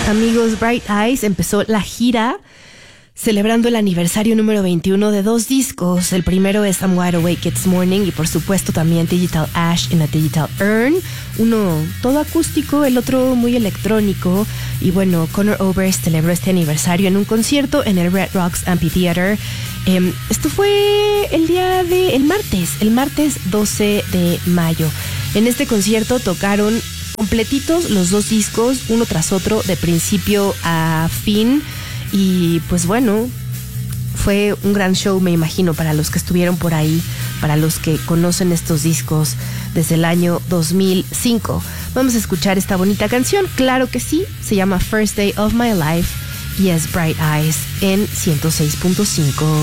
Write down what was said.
amigos, Bright Eyes empezó la gira celebrando el aniversario número 21 de 2 discos. El primero es I'm Wide Awake It's Morning y por supuesto también Digital Ash and a Digital Urn. Uno todo acústico, el otro muy electrónico. Y bueno, Conor Oberst celebró este aniversario en un concierto en el Red Rocks Amphitheater. Esto fue el martes 12 de mayo. En este concierto tocaron completitos los 2 discos, uno tras otro, de principio a fin. Y pues bueno, fue un gran show, me imagino, para los que estuvieron por ahí, para los que conocen estos discos desde el año 2005. Vamos a escuchar esta bonita canción, claro que sí, se llama First Day of My Life y es Bright Eyes en 106.5.